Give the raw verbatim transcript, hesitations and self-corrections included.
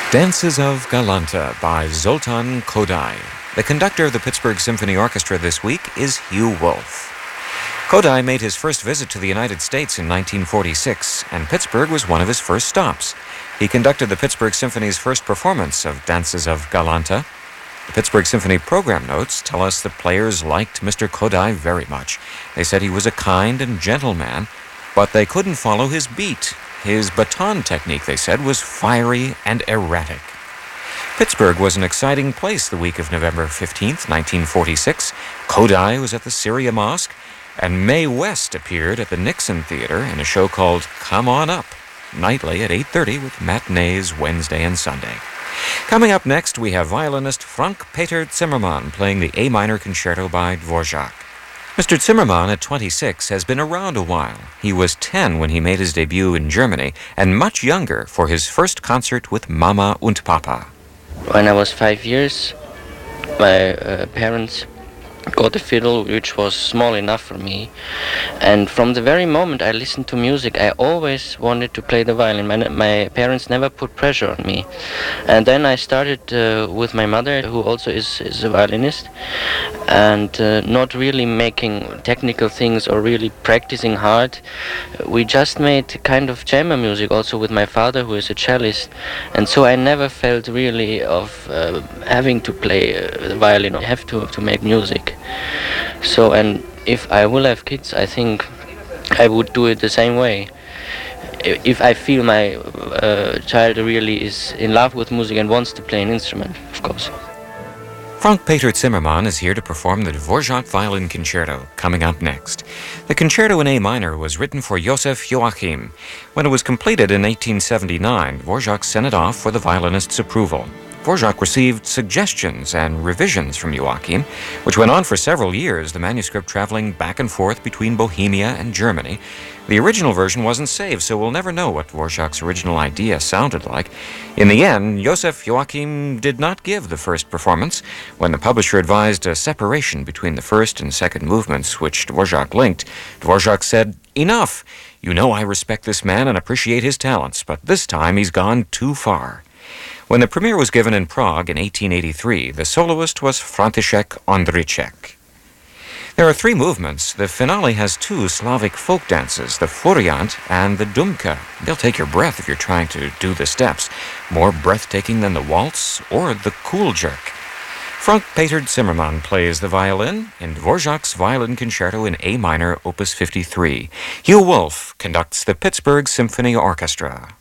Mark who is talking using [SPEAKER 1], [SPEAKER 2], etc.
[SPEAKER 1] Dances of Galanta by Zoltan Kodály. The conductor of the Pittsburgh Symphony Orchestra this week is Hugh Wolf. Kodály made his first visit to the United States in nineteen forty-six, and Pittsburgh was one of his first stops. He conducted the Pittsburgh Symphony's first performance of Dances of Galanta. The Pittsburgh Symphony program notes tell us that players liked Mister Kodály very much. They said he was a kind and gentle man, but they couldn't follow his beat. His baton technique, they said, was fiery and erratic. Pittsburgh was an exciting place the week of November fifteenth, nineteen forty-six. Kodály was at the Syria Mosque, and Mae West appeared at the Nixon Theater in a show called Come On Up, nightly at eight thirty with matinees Wednesday and Sunday. Coming up next, we have violinist Frank-Peter Zimmermann playing the A minor concerto by Dvorak. Mister Zimmermann, at twenty-six, has been around a while. He was ten when he made his debut in Germany, and much younger for his first concert with Mama und Papa.
[SPEAKER 2] When I was five years, my uh, parents got a fiddle which was small enough for me, and from the very moment I listened to music, I always wanted to play the violin. My, my parents never put pressure on me, and then I started uh, with my mother, who also is, is a violinist, and uh, not really making technical things or really practicing hard. We just made kind of chamber music also with my father, who is a cellist, and so I never felt really of uh, having to play uh, the violin or have to, to make music. So, and if I will have kids, I think I would do it the same way. If I feel my uh, child really is in love with music and wants to play an instrument, of course.
[SPEAKER 1] Frank-Peter Zimmermann is here to perform the Dvorak Violin Concerto, coming up next. The concerto in A minor was written for Joseph Joachim. When it was completed in eighteen seventy-nine, Dvorak sent it off for the violinist's approval. Dvorak received suggestions and revisions from Joachim, which went on for several years, the manuscript traveling back and forth between Bohemia and Germany. The original version wasn't saved, so we'll never know what Dvorak's original idea sounded like. In the end, Joseph Joachim did not give the first performance. When the publisher advised a separation between the first and second movements, which Dvorak linked, Dvorak said, "Enough! You know I respect this man and appreciate his talents, but this time he's gone too far." When the premiere was given in Prague in eighteen eighty-three, the soloist was František Ondříček. There are three movements. The finale has two Slavic folk dances, the Furiant and the Dumka. They'll take your breath if you're trying to do the steps, more breathtaking than the waltz or the cool jerk. Frank-Peter Zimmermann plays the violin in Dvorak's Violin Concerto in A minor, opus fifty-three. Hugh Wolf conducts the Pittsburgh Symphony Orchestra.